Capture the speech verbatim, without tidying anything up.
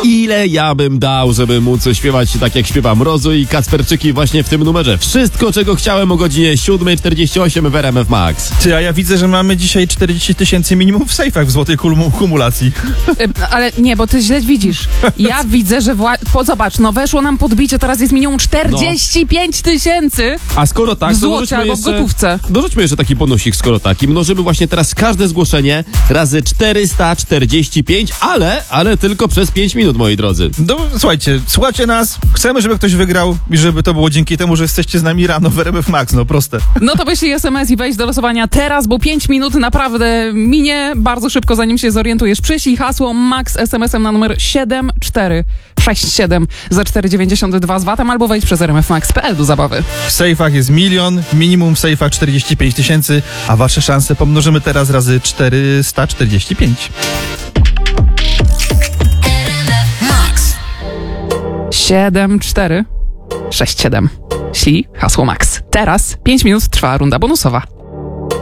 ile ja bym dał, żeby móc śpiewać tak jak śpiewa Mrozu i Kacperczyki właśnie w tym numerze. Wszystko, czego chciałem o godzinie siódma czterdzieści osiem w R M F Max. Ty, a ja widzę, że mamy dzisiaj czterdzieści tysięcy minimum w sejfach w złotej kum- kumulacji. Y, Ale nie, bo ty źle widzisz. Ja widzę, że wła- po, zobacz, no weszło nam podbicie, teraz jest minimum czterdzieści pięć tysięcy A skoro tak, w to złocie dorzućmy albo w jeszcze, gotówce. dorzućmy jeszcze taki bonusik, skoro taki. Mnożymy właśnie teraz każde zgłoszenie razy czterysta czterdzieści pięć, ale, ale tylko przez pięć minut, moi drodzy. No, słuchajcie, słuchajcie nas, chcemy, żeby ktoś wygrał i żeby to było dzięki temu, że jesteście z nami rano w R M F Max, no proste. No to wyślij S M S i wejdź do losowania teraz, bo pięć minut naprawdę minie bardzo szybko, zanim się zorientujesz. Przyślij hasło MAX S M S-em na numer siedem cztery sześć siedem za cztery dziewięćdziesiąt dwa z V A T-em albo wejdź przez r m f max kropka p l do zabawy. W sejfach jest milion, minimum w sejfach czterdzieści pięć tysięcy, a wasze szanse pomnożymy teraz razy czterysta czterdzieści pięć. siedem cztery sześć siedem. Ślij hasło MAX. Teraz pięć minut trwa runda bonusowa.